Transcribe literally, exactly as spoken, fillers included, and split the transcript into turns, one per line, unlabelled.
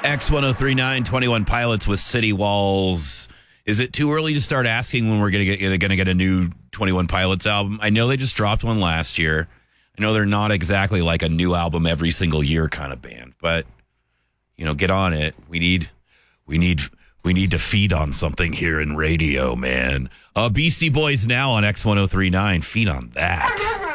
X ten thirty-nine, twenty-one Pilots with City Walls. Is it too early to start asking when we're going to get going to get a new twenty-one Pilots album? I know they just dropped one last year. I know they're not exactly like a new album every single year kind of band, but you know, get on it. We need we need we need to feed on something here in radio, man. Uh, Beastie Boys now on X ten thirty-nine. Feed on that.